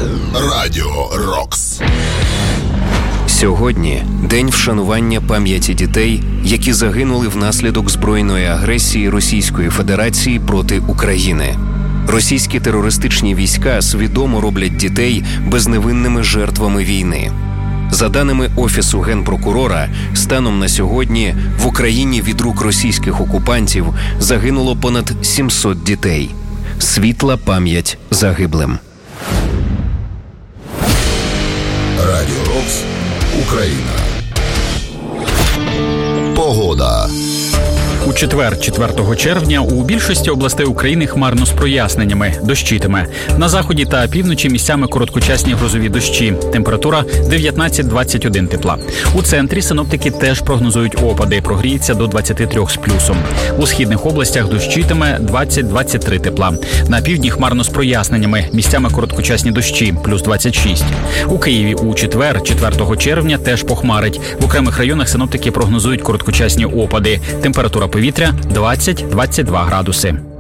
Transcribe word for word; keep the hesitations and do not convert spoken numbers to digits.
Радіо Рокс. Сьогодні день вшанування пам'яті дітей, які загинули внаслідок збройної агресії Російської Федерації проти України. Російські терористичні війська свідомо роблять дітей безневинними жертвами війни. За даними Офісу Генпрокурора, станом на сьогодні в Україні від рук російських окупантів загинуло понад сімсот дітей. Світла пам'ять загиблим. Радіо Рокс, Україна. Погода. У четвер, четвертого червня, у більшості областей України хмарно з проясненнями, дощитиме. На заході та півночі місцями короткочасні грозові дощі. Температура дев'ятнадцять-двадцять один тепла. У центрі синоптики теж прогнозують опади, прогріється до двадцять три з плюсом. У східних областях дощитиме двадцять-двадцять три тепла. На півдні хмарно з проясненнями, місцями короткочасні дощі, плюс двадцять шість. У Києві у четвер, четвертого червня, теж похмарить. В окремих районах синоптики прогнозують короткочасні опади. Температура повітря двадцять-двадцять два градуси.